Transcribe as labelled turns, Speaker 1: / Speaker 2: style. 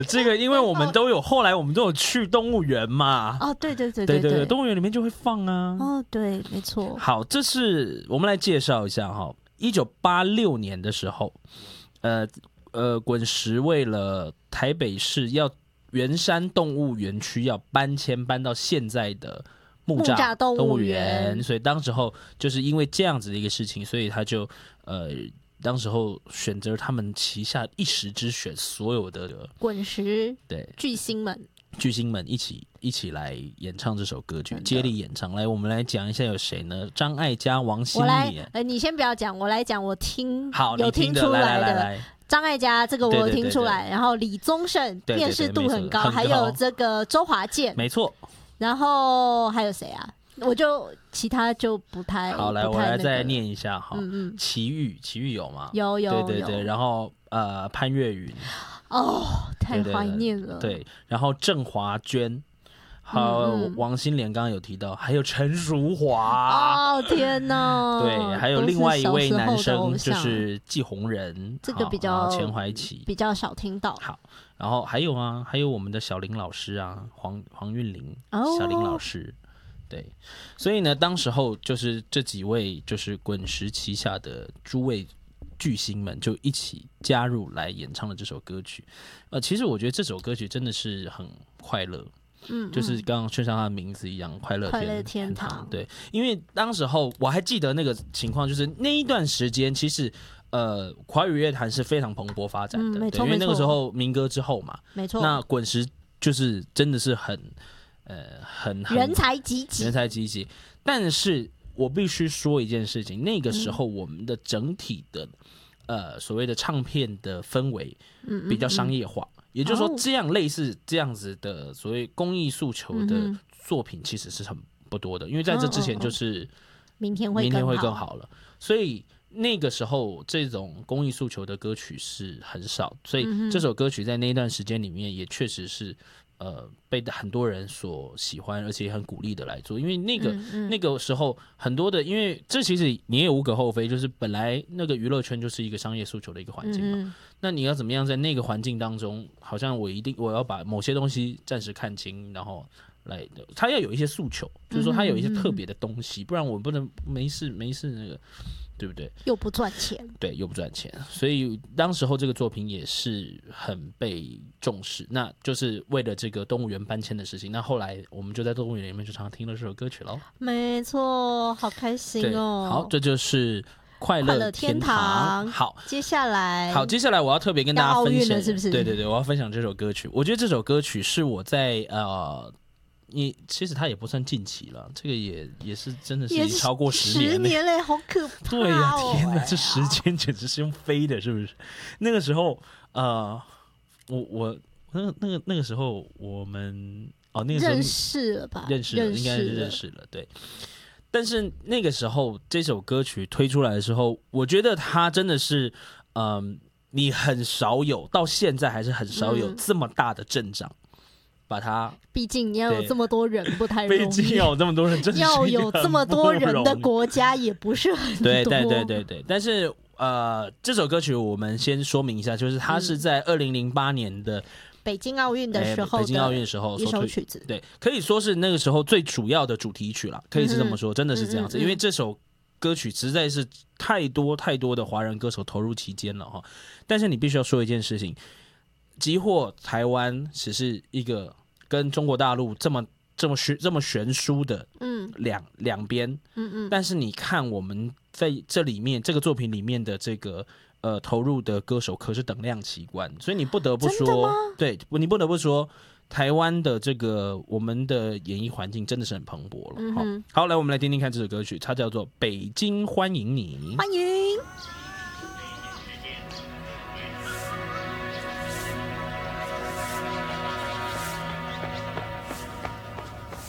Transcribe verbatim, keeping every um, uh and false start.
Speaker 1: 这个，因为我们都有后来我们都有去动物园嘛。
Speaker 2: 哦，对对对
Speaker 1: 对对对，动物园里面就会放啊。
Speaker 2: 哦，对，没错。
Speaker 1: 好，这是我们来介绍一下哈。一九八六年的时候，呃呃，滚石为了台北市要圆山动物园区要搬迁搬到现在的木栅动物园，所以当时候就是因为这样子的一个事情，所以他就呃。当时候选择他们旗下一时之选，所有的
Speaker 2: 滚石
Speaker 1: 对
Speaker 2: 巨星们，
Speaker 1: 巨星们一起一起来演唱这首歌曲，接力演唱。来，我们来讲一下有谁呢？张艾嘉、王心凌。
Speaker 2: 呃，你先不要讲，我来讲。我听
Speaker 1: 好，
Speaker 2: 有听出来的。
Speaker 1: 来来来来
Speaker 2: 张艾嘉这个我有听出来，对对对对，然后李宗盛辨识度很高，还有这个周华健，
Speaker 1: 没错。
Speaker 2: 然后还有谁啊？我就其他就不太
Speaker 1: 好，来、
Speaker 2: 那個、
Speaker 1: 我来再念一下哈。
Speaker 2: 嗯嗯，
Speaker 1: 齐豫，齐豫有吗？
Speaker 2: 有有
Speaker 1: 对对对，然后呃潘越云，
Speaker 2: 哦，太怀念了。
Speaker 1: 对，对，然后郑华娟，还有王心凌，刚刚有提到，还有陈淑华。
Speaker 2: 哦天哪！
Speaker 1: 对，还有另外一位男生就是季宏仁，
Speaker 2: 这个比较
Speaker 1: 钱怀琪
Speaker 2: 比较少听到。
Speaker 1: 好，然后还有啊，还有我们的小林老师啊，黄黄韵玲，哦、小林老师。对，所以呢，当时候就是这几位就是滚石旗下的诸位巨星们就一起加入来演唱了这首歌曲。呃，其实我觉得这首歌曲真的是很快乐，嗯，嗯就是刚刚就像它的名字一样，快乐天
Speaker 2: 快乐天堂。
Speaker 1: 对，因为当时候我还记得那个情况，就是那一段时间其实。呃，华语乐坛是非常蓬勃发展的，
Speaker 2: 嗯、
Speaker 1: 对，因为那个时候民歌之后嘛，
Speaker 2: 没错。
Speaker 1: 那滚石就是真的是很。呃，很
Speaker 2: 人才济济，
Speaker 1: 人才济济。但是我必须说一件事情，那个时候我们的整体的、嗯、呃所谓的唱片的氛围比较商业化，嗯嗯嗯也就是说，这样类似这样子的所谓公益诉求的作品其实是很不多的，因为在这之前就是
Speaker 2: 明天会
Speaker 1: 明天会更好了，所以。那个时候，这种公益诉求的歌曲是很少，所以这首歌曲在那一段时间里面也确实是。呃，被很多人所喜欢，而且也很鼓励的来做，因为那个、嗯嗯、那个时候很多的，因为这其实你也无可厚非，就是本来那个娱乐圈就是一个商业诉求的一个环境嘛，嗯、那你要怎么样在那个环境当中，好像我一定我要把某些东西暂时看清，然后来，他要有一些诉求，就是说他有一些特别的东西，嗯、不然我不能没事没事那个。对不对？
Speaker 2: 又不赚钱，
Speaker 1: 对，又不赚钱，所以当时候这个作品也是很被重视。那就是为了这个动物园搬迁的事情。那后来我们就在动物园里面就常常听了这首歌曲喽。
Speaker 2: 没错，好开心哦！
Speaker 1: 好，这就是快乐天堂。好，
Speaker 2: 接下来，
Speaker 1: 好，接下来我要特别跟大家分享，
Speaker 2: 是不是？
Speaker 1: 对对对，我要分享这首歌曲。我觉得这首歌曲是我在呃。你其实它也不算近期了，这个也也是真的是超过十年了，
Speaker 2: 十年嘞，好可怕、哦！
Speaker 1: 对呀、啊，天哪，这时间简直是用飞的，是不是？那个时候，呃，我我那个那个那个时候我们哦，那个时候
Speaker 2: 认识了吧？
Speaker 1: 认识了，应该是认识了，对。但是那个时候这首歌曲推出来的时候，我觉得它真的是，嗯、呃，你很少有，到现在还是很少有这么大的阵仗。嗯把它，
Speaker 2: 毕竟你要有这么多人不太容易，
Speaker 1: 毕竟要有这么多人，真的是
Speaker 2: 要有这么多人的国家也不是很多。
Speaker 1: 对对对对对，但是呃，这首歌曲我们先说明一下，就是它是在二零零八年的
Speaker 2: 北京奥运的时候，
Speaker 1: 北京奥运的时候
Speaker 2: 一首曲子，
Speaker 1: 对，可以说是那个时候最主要的主题曲了，可以是这么说，嗯、真的是这样子，嗯嗯嗯因为这首歌曲实在是太多太多的华人歌手投入其间了哈。但是你必须要说一件事情，即或台湾只是一个。跟中国大陆这么这么悬这么悬殊的两两边，嗯嗯，但是你看我们在这里面这个作品里面的这个呃投入的歌手可是等量齐观，所以你不得不说，对，你不得不说台湾的这个我们的演艺环境真的是很蓬勃了。嗯、好，好，来我们来听听看这首歌曲，它叫做《北京欢迎你》，
Speaker 2: 欢迎。